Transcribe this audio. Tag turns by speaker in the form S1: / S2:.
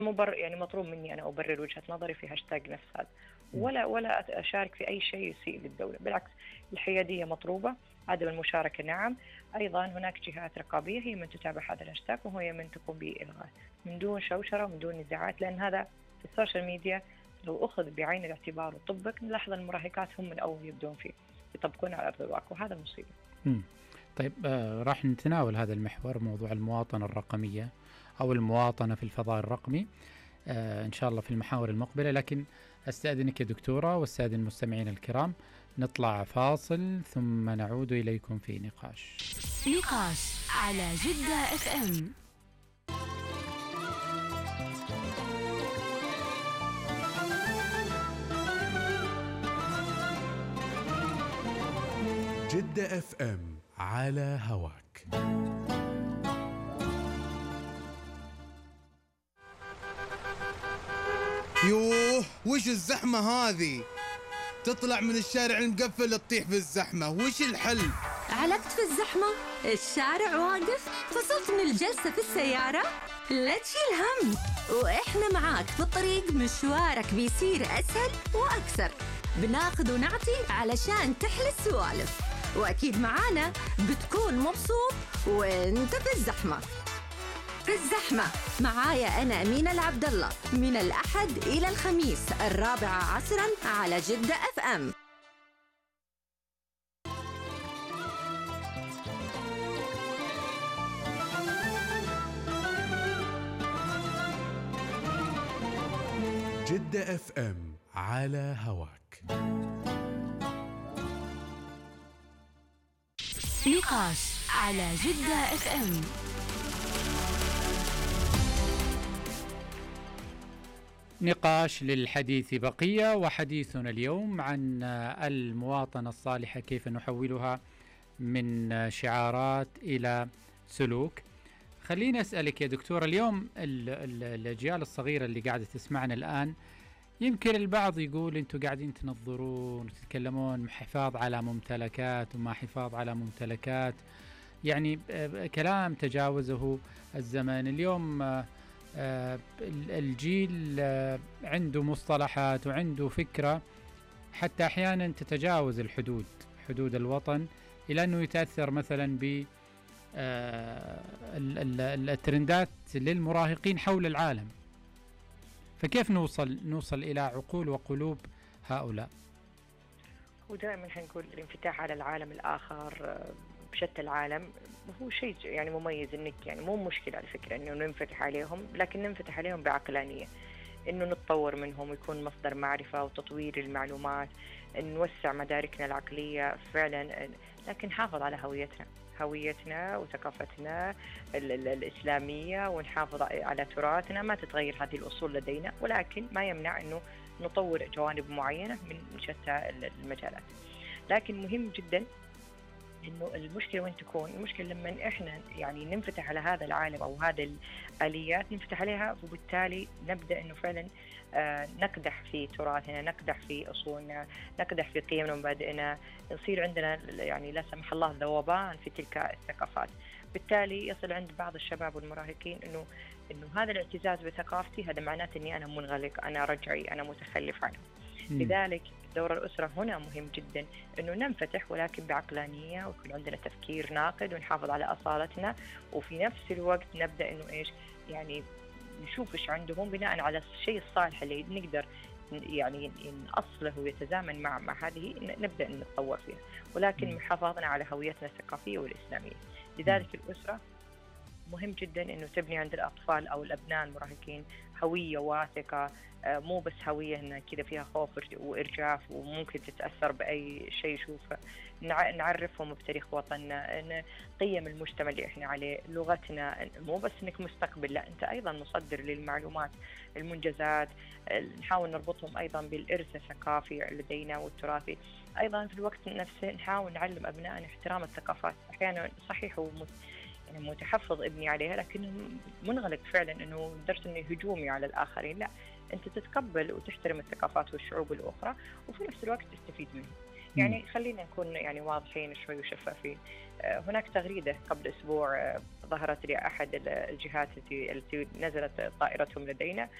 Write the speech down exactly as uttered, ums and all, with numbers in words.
S1: مبرر يعني مطلوب مني أنا أبرر وجهة نظري في هاشتاج نفس هذا، ولا ولا أشارك في أي شيء يسيء للدولة. بالعكس، الحيادية مطلوبة، عدم المشاركة نعم. أيضا هناك جهات رقابية هي من تتابع هذا الهاشتاج وهي من تقوم بإلغائه من دون شوشرة ومن دون نزاعات، لأن هذا في السوشيال ميديا لو أخذ بعين الاعتبار وطبق نلاحظ المراهقات هم من أول يبدون فيه يطبقون على أرض الواقع، وهذا المصيبة.
S2: مم. طيب آه راح نتناول هذا المحور، موضوع المواطنة الرقمية أو المواطنة في الفضاء الرقمي آه إن شاء الله في المحاور المقبلة، لكن أستأذنك يا دكتورة والسادة المستمعين الكرام نطلع فاصل ثم نعود إليكم في نقاش
S3: نقاش على جدة اف ام.
S4: جدة اف ام على هواك.
S5: يوه وش الزحمة هذه؟ تطلع من الشارع المقفل تطيح في الزحمة، وش الحل؟
S6: علقت في الزحمة؟ الشارع واقف؟ فصلت من الجلسة في السيارة؟ لا تشيل هم، وإحنا معاك في الطريق، مشوارك بيصير أسهل وأكثر. بناخذ ونعطي علشان تحل السوالف، وأكيد معانا بتكون مبسوط وانت في الزحمة. في الزحمة معايا أنا أمينة العبد الله من الأحد إلى الخميس الرابعة عصرا على جدة اف ام.
S4: جدة اف ام على هواك.
S3: نقاش على جدة اف ام.
S2: نقاش للحديث بقية، وحديثنا اليوم عن المواطنة الصالحة، كيف نحولها من شعارات إلى سلوك. خليني أسألك يا دكتور، اليوم الأجيال الصغيرة اللي قاعدة تسمعنا الآن يمكن البعض يقول أنتوا قاعدين تنظرون وتتكلمون حفاظ على ممتلكات وما حفاظ على ممتلكات، يعني كلام تجاوزه الزمن. اليوم الجيل عنده مصطلحات وعنده فكرة حتى أحيانا تتجاوز الحدود، حدود الوطن، إلى أنه يتأثر مثلا ب الترندات للمراهقين حول العالم. فكيف نوصل نوصل إلى عقول وقلوب هؤلاء؟
S1: ودائما حنقول الانفتاح على العالم الآخر بشتى العالم هو شيء يعني مميز، انك يعني مو مشكلة على فكرة انه ننفتح عليهم، لكن ننفتح عليهم بعقلانية، انه نتطور منهم، يكون مصدر معرفة وتطوير المعلومات، نوسع مداركنا العقلية فعلا، لكن نحافظ على هويتنا هويتنا وثقافتنا الإسلامية، ونحافظ على تراثنا، ما تتغير هذه الأصول لدينا، ولكن ما يمنع أنه نطور جوانب معينة من شتى المجالات. لكن مهم جدا إنه المشكلة وين تكون؟ المشكلة لما إحنا يعني ننفتح على هذا العالم أو هذه الآليات ننفتح عليها، وبالتالي نبدأ إنه فعلا آه نقدح في تراثنا، نقدح في أصولنا، نقدح في قيمنا ومبادئنا، يصير عندنا يعني لا سمح الله ذوبان في تلك الثقافات. بالتالي يصل عند بعض الشباب والمراهقين إنه إنه هذا الاعتزاز بثقافتي هذا معناته إني أنا منغلق، أنا رجعي، أنا متخلف عنه. لذلك دور الأسرة هنا مهم جدا، إنه ننفتح ولكن بعقلانية، ويكون عندنا تفكير ناقد، ونحافظ على أصالتنا، وفي نفس الوقت نبدأ إنه إيش يعني نشوف إيش عندهم بناء على الشيء الصالح اللي نقدر يعني نأصله ويتزامن مع مع هذه، نبدأ نتطور فيها، ولكن محافظنا على هويتنا الثقافية والإسلامية. لذلك الأسرة مهم جدا إنه تبني عند الأطفال أو الأبناء المراهقين هوية واثقة، مو بس هوية إن كذا فيها خوف وإرجاف وممكن تتأثر بأي شيء يشوفه. نعرفهم بتاريخ وطننا، قيم المجتمع اللي إحنا عليه، لغتنا، مو بس إنك مستقبل، لا أنت أيضا مصدر للمعلومات، المنجزات. نحاول نربطهم أيضا بالإرث الثقافي لدينا والتراثي. أيضا في الوقت نفسه نحاول نعلم أبنائنا احترام الثقافات. أحيانا صحيح هو يعني متحفظ ابني عليها، لكن منغلق فعلا انه لدرجه انه هجومي على الاخرين. لا، انت تتقبل وتحترم الثقافات والشعوب الاخرى، وفي نفس الوقت تستفيد منها. يعني خلينا نكون يعني واضحين شوي وشفافين. هناك تغريدة قبل أسبوع ظهرت لي أحد الجهات التي نزلت طائرتهم لدينا